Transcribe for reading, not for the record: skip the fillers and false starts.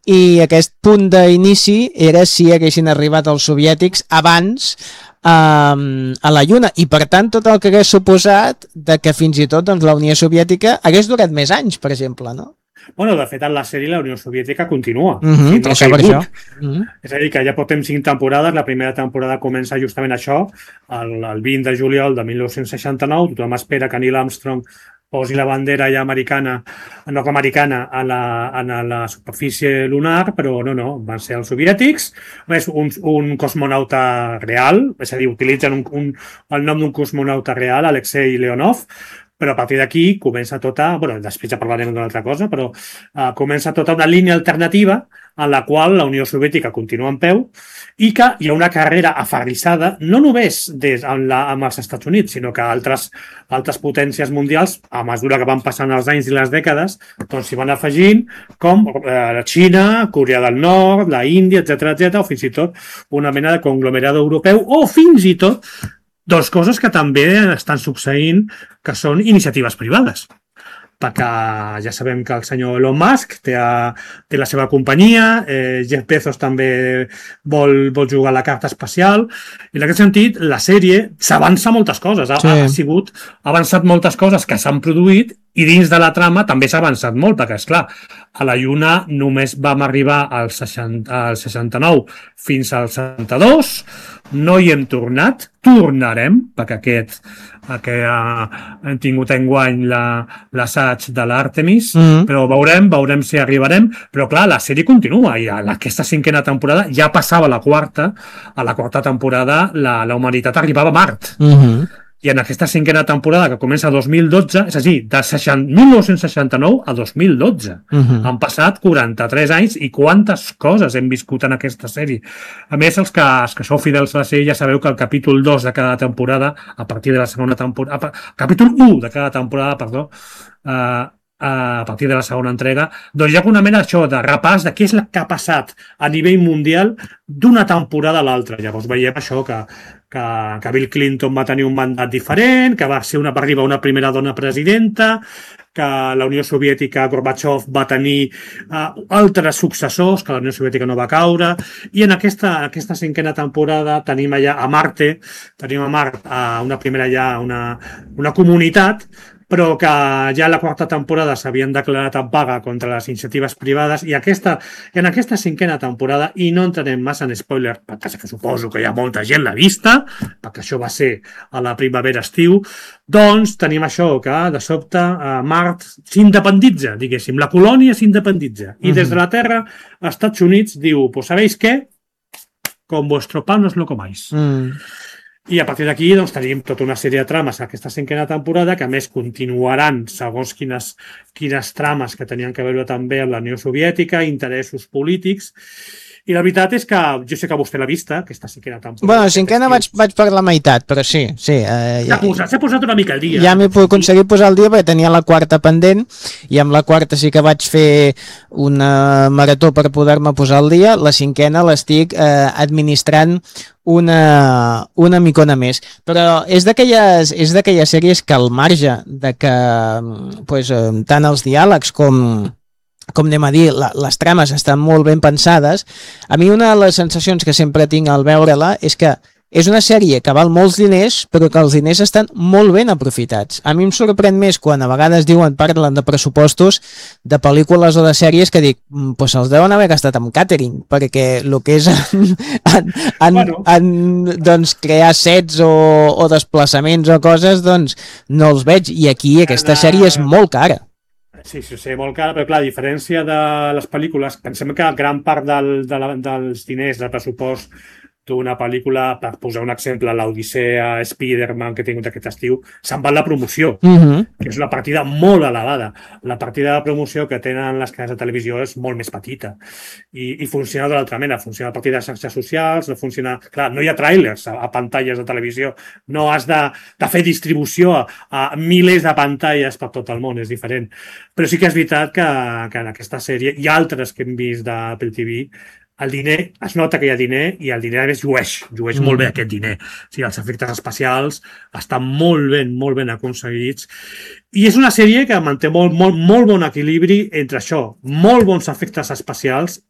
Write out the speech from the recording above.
i aquest punt d'inici era si haguessin arribat els soviètics abans a la Lluna, i per tant tot el que hagués suposat de que fins i tot doncs, la Unió Soviètica hagués durat més anys, per exemple, no? Bueno, de fet, en la sèrie la Unió Soviètica continua. No això per això. És a dir, que ja portem 5 temporades. La primera temporada comença justament això, el 20 de juliol de 1969. Tothom espera que Neil Armstrong posi la bandera ja nord-americana a la superfície lunar, però no, van ser els soviètics. És un cosmonauta real, és a dir, utilitzen el nom d'un cosmonauta real, Alexei Leonov, però a partir d'aquí comença tota, després ja parlarem d'una altra cosa, però comença tota una línia alternativa en la qual la Unió Soviètica continua en peu i que hi ha una carrera aferrissada, no només amb els Estats Units, sinó que altres potències mundials, a mesura que van passant els anys i les dècades, doncs s'hi van afegint, com la Xina, Corea del Nord, la Índia, etc., o fins i tot una mena de conglomerado europeu, o fins i tot dos coses que també estan succeint, que són iniciatives privades. Perquè ja sabem que el senyor Elon Musk té la seva companyia, Jeff Bezos també vol jugar a la carta espacial, i en aquest sentit la sèrie s'avança moltes coses, ha avançat moltes coses que s'han produït, i dins de la trama també s'ha avançat molt, perquè, esclar, a la Lluna només vam arribar al 69 fins al 72, no hi hem tornarem, perquè hem tingut enguany l'assaig de l'Àrtemis, però veurem si arribarem, però clar, la sèrie continua, i aquesta 5a temporada ja passava a la 4ª temporada la humanitat arribava a Mart. I en aquesta 5a temporada, que comença a 2012, és a dir, de 1969 a 2012. Han passat 43 anys i quantes coses hem viscut en aquesta sèrie. A més, els que sou fidels a la sèrie ja sabeu que el capítol 2 de cada temporada, a partir de la segona temporada, capítol 1 de cada temporada, perdó, a partir de la segona entrega, doncs hi ha una mena de repàs de què és el que ha passat a nivell mundial d'una temporada a l'altra. Llavors veiem això, que Bill Clinton va tenir un mandat diferent, que va arribar una primera dona presidenta, que la Unió Soviètica, Gorbachev, va tenir altres successors, que la Unió Soviètica no va caure, i en aquesta 5a temporada tenim allà a Marte, tenim a Mart una primera ja una comunitat, però que ja a la 4a temporada s'havien declarat en vaga contra les iniciatives privades, i en aquesta 5a temporada, i no entrarem massa en spoiler, perquè suposo que hi ha molta gent l'ha vista, perquè això va ser a la primavera-estiu, doncs tenim això, que de sobte Mart s'independitza, diguéssim, la colònia s'independitza, i des de la Terra, als Estats Units diu, pues ¿sabéis qué? Con vuestro pan no os lo comáis. I a partir d'aquí doncs, tenim tota una sèrie de trames a aquesta 5a temporada, que a més continuaran segons quines trames que tenien que veure també amb la Unió Soviètica, interessos polítics. I la veritat és que jo sé que vostè l'ha vista, aquesta 5a temporada. Bueno, 5a vaig per la meitat, però sí. S'ha posat una mica al dia. Ja m'he aconseguit posar al dia perquè tenia la 4a pendent, i amb la 4a sí que vaig fer una marató per poder-me posar al dia. La 5a l'estic administrant una micona més, però és d'aquelles sèries que al marge de que tant els diàlegs com anem a dir, les trames estan molt ben pensades, a mi una de les sensacions que sempre tinc al veure-la és que és una sèrie que val molts diners, però que els diners estan molt ben aprofitats. A mi em sorprèn més quan a vegades parlen de pressupostos de pel·lícules o de sèries que dic, doncs se'ls deuen haver gastat amb càtering, perquè el que és doncs, crear sets o desplaçaments o coses, doncs no els veig, i aquí aquesta sèrie és molt cara. Sí, molt cara, però clar, a diferència de les pel·lícules, pensem que gran part dels diners, del pressupost d'una pel·lícula, per posar un exemple, l'Odissea, Spider-Man que he tingut aquest estiu, se'n va la promoció, que és una partida molt elevada. La partida de promoció que tenen les cases de televisió és molt més petita i funciona de l'altra mena, funciona a partir de xarxes socials, no funciona... Clar, no hi ha tràilers a pantalles de televisió, no has de fer distribució a milers de pantalles per tot el món, és diferent. Però sí que és veritat que en aquesta sèrie i altres que hem vist d'Apple TV, el diner, es nota que hi ha diner, i el diner a més llueix molt bé aquest diner. O sigui, els efectes especials estan molt ben aconseguits, i és una sèrie que manté molt bon equilibri entre això, molt bons efectes especials